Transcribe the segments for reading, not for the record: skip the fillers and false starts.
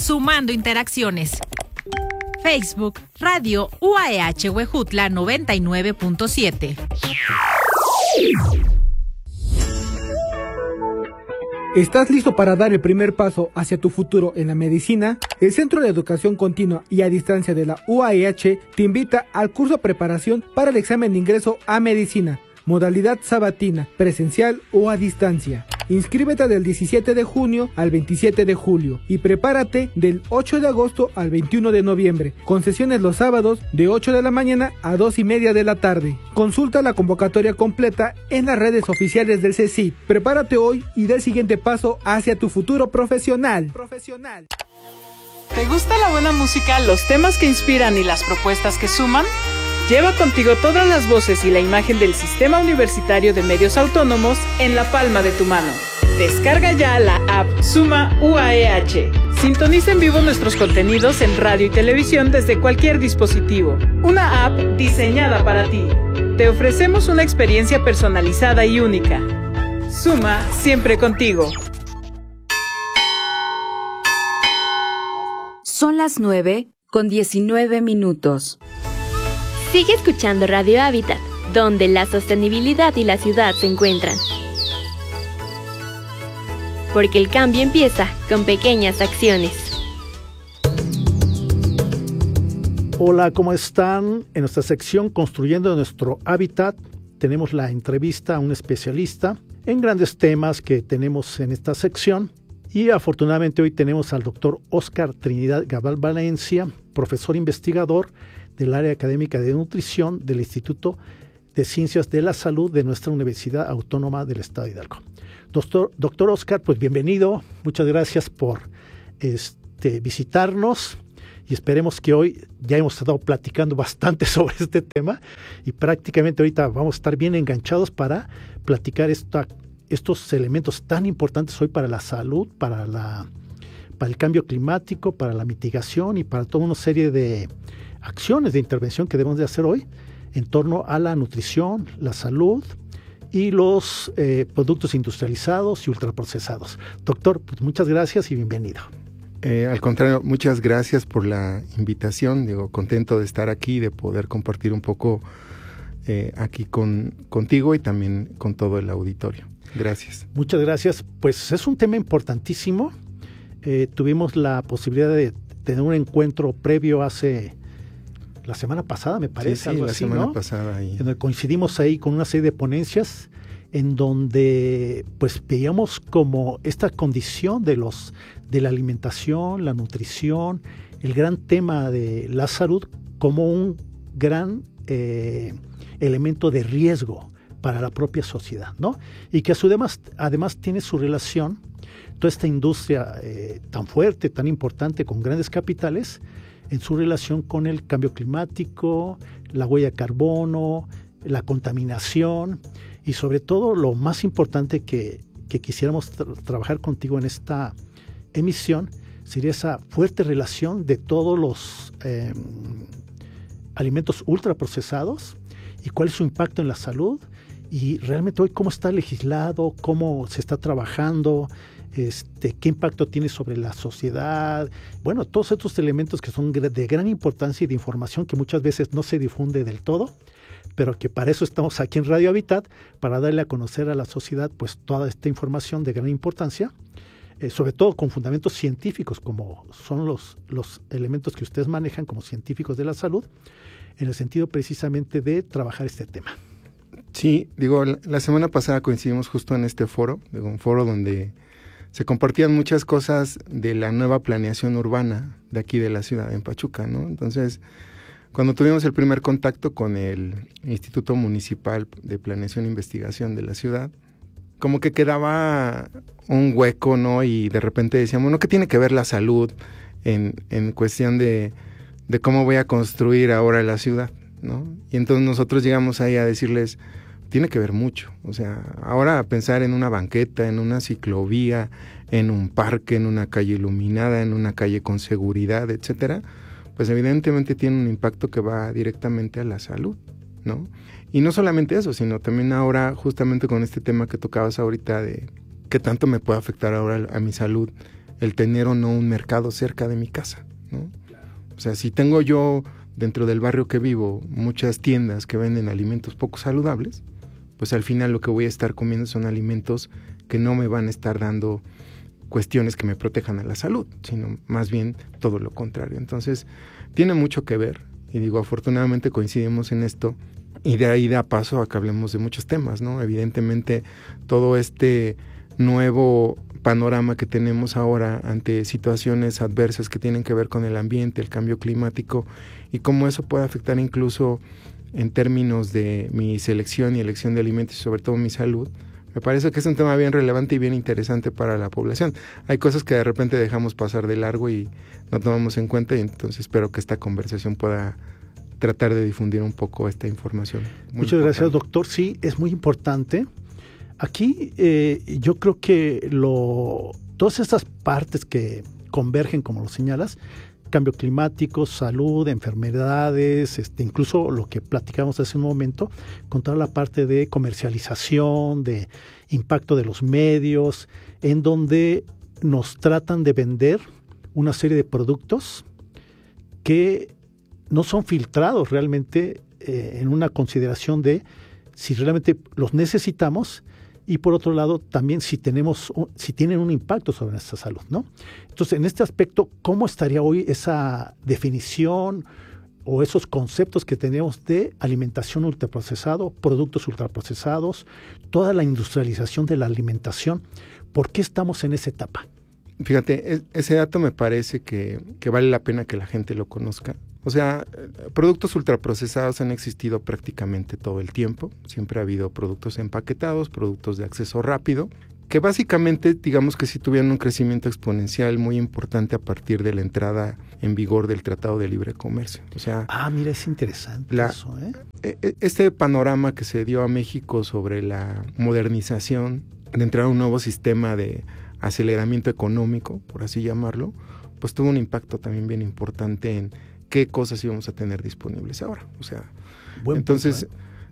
sumando interacciones. Facebook, Radio UAEH Huejutla 99.7. ¿Estás listo para dar el primer paso hacia tu futuro en la medicina? El Centro de Educación Continua y a Distancia de la UAEH te invita al curso de preparación para el examen de ingreso a medicina, modalidad sabatina, presencial o a distancia. Inscríbete del 17 de junio al 27 de julio y prepárate del 8 de agosto al 21 de noviembre, con sesiones los sábados de 8 de la mañana a 2:30 de la tarde. Consulta la convocatoria completa en las redes oficiales del CECIT. Prepárate hoy y da el siguiente paso hacia tu futuro profesional. ¿Te gusta la buena música, los temas que inspiran y las propuestas que suman? Lleva contigo todas las voces y la imagen del Sistema Universitario de Medios Autónomos en la palma de tu mano. Descarga ya la app Suma UAEH. Sintoniza en vivo nuestros contenidos en radio y televisión desde cualquier dispositivo. Una app diseñada para ti. Te ofrecemos una experiencia personalizada y única. Suma siempre contigo. Son las 9:19. Sigue escuchando Radio Hábitat, donde la sostenibilidad y la ciudad se encuentran. Porque el cambio empieza con pequeñas acciones. Hola, ¿cómo están? En nuestra sección Construyendo nuestro Hábitat tenemos la entrevista a un especialista en grandes temas que tenemos en esta sección. Y afortunadamente hoy tenemos al doctor Óscar Trinidad Gabal Valencia, profesor investigador del área académica de nutrición del Instituto de Ciencias de la Salud de nuestra Universidad Autónoma del Estado de Hidalgo. Doctor Óscar, pues bienvenido. Muchas gracias por visitarnos y esperemos que hoy ya hemos estado platicando bastante sobre este tema y prácticamente ahorita vamos a estar bien enganchados para platicar estos elementos tan importantes hoy para la salud, para el cambio climático, para la mitigación y para toda una serie de acciones de intervención que debemos de hacer hoy en torno a la nutrición, la salud y los productos industrializados y ultraprocesados. Doctor, pues muchas gracias y bienvenido. Al contrario, muchas gracias por la invitación. Contento de estar aquí, de poder compartir un poco aquí contigo y también con todo el auditorio. Gracias. Muchas gracias. Pues es un tema importantísimo. Tuvimos la posibilidad de tener un encuentro previo la semana pasada, me parece. Sí, algo la así, semana ¿no? pasada. En donde coincidimos ahí con una serie de ponencias en donde pues veíamos como esta condición de la alimentación, la nutrición, el gran tema de la salud como un gran elemento de riesgo para la propia sociedad, ¿no? Y que además tiene su relación, toda esta industria tan fuerte, tan importante, con grandes capitales, en su relación con el cambio climático, la huella de carbono, la contaminación y sobre todo lo más importante que quisiéramos trabajar contigo en esta emisión sería esa fuerte relación de todos los alimentos ultraprocesados y cuál es su impacto en la salud y realmente hoy cómo está legislado, cómo se está trabajando, qué impacto tiene sobre la sociedad. Bueno, todos estos elementos que son de gran importancia y de información que muchas veces no se difunde del todo, pero que para eso estamos aquí en Radio Hábitat, para darle a conocer a la sociedad pues toda esta información de gran importancia, sobre todo con fundamentos científicos, como son los elementos que ustedes manejan como científicos de la salud, en el sentido precisamente de trabajar este tema. Sí, la semana pasada coincidimos justo en este foro, un foro donde se compartían muchas cosas de la nueva planeación urbana de aquí de la ciudad, en Pachuca, ¿no? Entonces, cuando tuvimos el primer contacto con el Instituto Municipal de Planeación e Investigación de la ciudad, como que quedaba un hueco, ¿no? Y de repente decíamos, bueno, ¿qué tiene que ver la salud en cuestión de cómo voy a construir ahora la ciudad, ¿no? Y entonces nosotros llegamos ahí a decirles, tiene que ver mucho. O sea, ahora pensar en una banqueta, en una ciclovía, en un parque, en una calle iluminada, en una calle con seguridad, etcétera, pues evidentemente tiene un impacto que va directamente a la salud, ¿no? Y no solamente eso, sino también ahora justamente con este tema que tocabas ahorita de qué tanto me puede afectar ahora a mi salud el tener o no un mercado cerca de mi casa, ¿no? O sea, si tengo yo dentro del barrio que vivo muchas tiendas que venden alimentos poco saludables, pues al final lo que voy a estar comiendo son alimentos que no me van a estar dando cuestiones que me protejan a la salud, sino más bien todo lo contrario. Entonces, tiene mucho que ver, y digo, afortunadamente coincidimos en esto, y de ahí da paso a que hablemos de muchos temas, ¿no? Evidentemente, todo este nuevo panorama que tenemos ahora ante situaciones adversas que tienen que ver con el ambiente, el cambio climático, y cómo eso puede afectar incluso en términos de mi selección y elección de alimentos y sobre todo mi salud, me parece que es un tema bien relevante y bien interesante para la población. Hay cosas que de repente dejamos pasar de largo y no tomamos en cuenta, y entonces espero que esta conversación pueda tratar de difundir un poco esta información. Muchas gracias, doctor. Sí, es muy importante. Aquí yo creo que todas estas partes que convergen, como lo señalas, cambio climático, salud, enfermedades, incluso lo que platicamos hace un momento, con toda la parte de comercialización, de impacto de los medios, en donde nos tratan de vender una serie de productos que no son filtrados realmente en una consideración de si realmente los necesitamos, y por otro lado también si tienen un impacto sobre nuestra salud, ¿no? Entonces, en este aspecto, ¿cómo estaría hoy esa definición o esos conceptos que tenemos de alimentación ultraprocesado, productos ultraprocesados, toda la industrialización de la alimentación? ¿Por qué estamos en esa etapa? Fíjate, ese dato me parece que vale la pena que la gente lo conozca. O sea, productos ultraprocesados han existido prácticamente todo el tiempo. Siempre ha habido productos empaquetados, productos de acceso rápido, que básicamente, digamos que sí tuvieron un crecimiento exponencial muy importante a partir de la entrada en vigor del Tratado de Libre Comercio. O sea, mira, es interesante eso, ¿eh? Este panorama que se dio a México sobre la modernización, de entrar a un nuevo sistema de aceleramiento económico, por así llamarlo, pues tuvo un impacto también bien importante en qué cosas íbamos a tener disponibles ahora. O sea, entonces,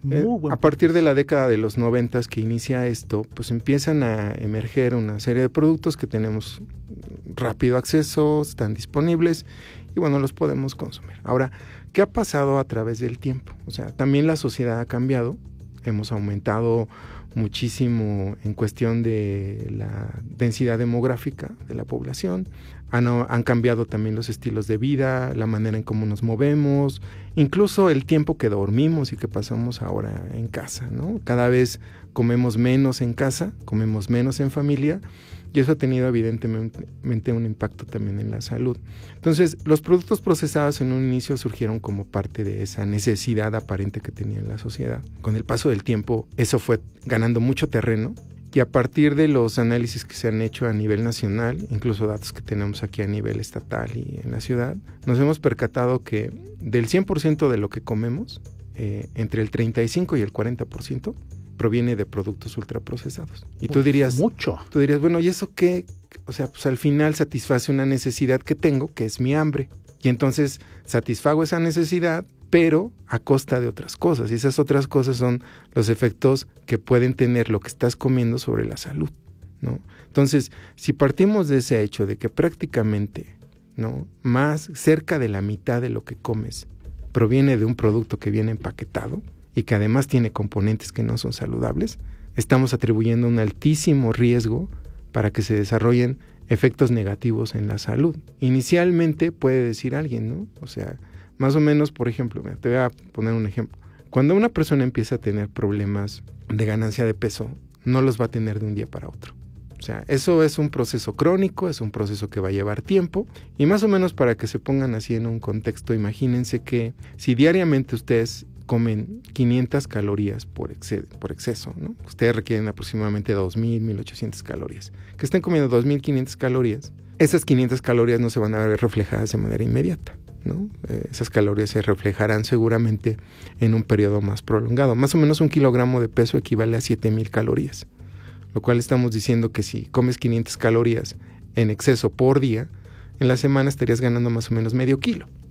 a partir de la década de los 90 que inicia esto, pues empiezan a emerger una serie de productos que tenemos rápido acceso, están disponibles y bueno, los podemos consumir. Ahora, ¿qué ha pasado a través del tiempo? O sea, también la sociedad ha cambiado, hemos aumentado muchísimo en cuestión de la densidad demográfica de la población, han cambiado también los estilos de vida, la manera en cómo nos movemos, incluso el tiempo que dormimos y que pasamos ahora en casa, ¿no? Cada vez comemos menos en casa, comemos menos en familia, y eso ha tenido evidentemente un impacto también en la salud. Entonces, los productos procesados en un inicio surgieron como parte de esa necesidad aparente que tenía la sociedad. Con el paso del tiempo, eso fue ganando mucho terreno, y a partir de los análisis que se han hecho a nivel nacional, incluso datos que tenemos aquí a nivel estatal y en la ciudad, nos hemos percatado que del 100% de lo que comemos, entre el 35 y el 40% proviene de productos ultraprocesados. Y tú dirías, mucho. Tú dirías, bueno, ¿y eso qué? O sea, pues al final satisface una necesidad que tengo, que es mi hambre. Y entonces satisfago esa necesidad, pero a costa de otras cosas. Y esas otras cosas son los efectos que pueden tener lo que estás comiendo sobre la salud, ¿no? Entonces, si partimos de ese hecho de que prácticamente, ¿no?, más cerca de la mitad de lo que comes proviene de un producto que viene empaquetado y que además tiene componentes que no son saludables, estamos atribuyendo un altísimo riesgo para que se desarrollen efectos negativos en la salud. Inicialmente puede decir alguien, ¿no? O sea, más o menos, por ejemplo, te voy a poner un ejemplo. Cuando una persona empieza a tener problemas de ganancia de peso, no los va a tener de un día para otro. O sea, eso es un proceso crónico, es un proceso que va a llevar tiempo, y más o menos para que se pongan así en un contexto, imagínense que si diariamente ustedes comen 500 calorías por exceso, ¿no? Ustedes requieren aproximadamente 2.000, 1.800 calorías. Que estén comiendo 2.500 calorías, esas 500 calorías no se van a ver reflejadas de manera inmediata, ¿no? Esas calorías se reflejarán seguramente en un periodo más prolongado. Más o menos 1 kilogramo de peso equivale a 7.000 calorías, lo cual estamos diciendo que si comes 500 calorías en exceso por día, en la semana estarías ganando más o menos medio kilo.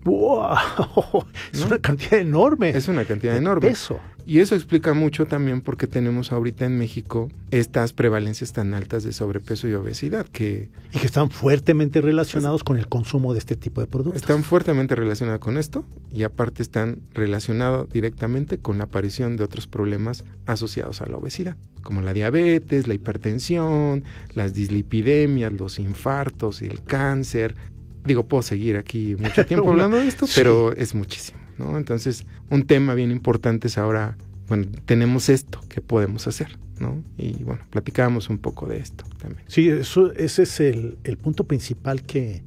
¡Wow! Es una cantidad enorme. Es una cantidad de enorme. Peso. Y eso explica mucho también por qué tenemos ahorita en México estas prevalencias tan altas de sobrepeso y obesidad, que Y que están fuertemente relacionados con el consumo de este tipo de productos. están fuertemente relacionados con esto y aparte están relacionados directamente con la aparición de otros problemas asociados a la obesidad, como la diabetes, la hipertensión, las dislipidemias, los infartos, el cáncer. Digo, puedo seguir aquí mucho tiempo hablando de esto, Sí. pero es muchísimo, ¿no? Entonces, un tema bien importante es ahora, bueno, tenemos esto, ¿qué podemos hacer? ¿No? Y bueno, platicábamos un poco de esto también. Sí, ese es el punto principal que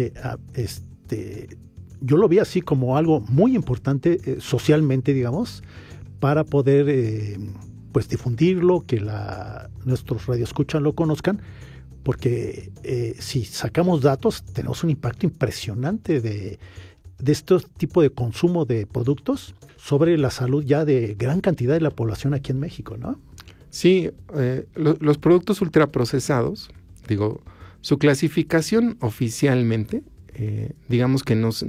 yo lo vi así como algo muy importante socialmente, digamos, para poder pues difundirlo, que nuestros radioescuchas lo conozcan, porque si sacamos datos tenemos un impacto impresionante de este tipo de consumo de productos sobre la salud ya de gran cantidad de la población aquí en México, ¿no? Sí, los productos ultraprocesados, digo, su clasificación oficialmente, digamos que no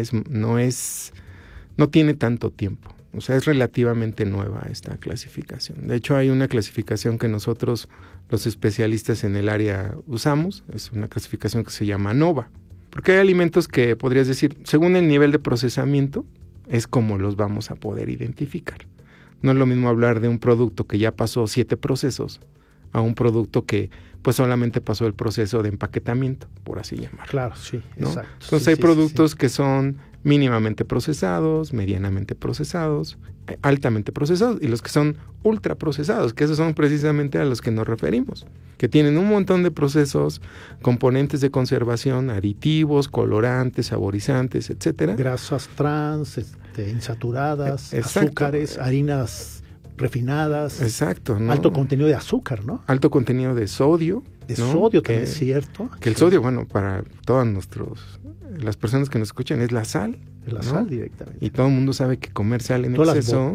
tiene tanto tiempo. O sea, es relativamente nueva esta clasificación. De hecho, hay una clasificación que nosotros, los especialistas en el área, usamos. Es una clasificación que se llama NOVA. Porque hay alimentos que podrías decir, según el nivel de procesamiento, es como los vamos a poder identificar. No es lo mismo hablar de un producto que ya pasó 7 procesos a un producto que pues solamente pasó el proceso de empaquetamiento, por así llamarlo. Claro, sí, ¿no? exacto. Entonces Sí, hay sí, productos sí. que son mínimamente procesados, medianamente procesados, altamente procesados y los que son ultraprocesados, que esos son precisamente a los que nos referimos, que tienen un montón de procesos, componentes de conservación, aditivos, colorantes, saborizantes, etcétera. Grasas trans, insaturadas, Exacto. azúcares, harinas refinadas, Exacto, ¿no? alto contenido de azúcar, ¿no? Alto contenido de sodio. De ¿no? sodio también es cierto. Que el sodio, bueno, para todas las personas que nos escuchan es la sal. De la ¿no? sal directamente. Y todo el mundo sabe que comer sal en Todas las exceso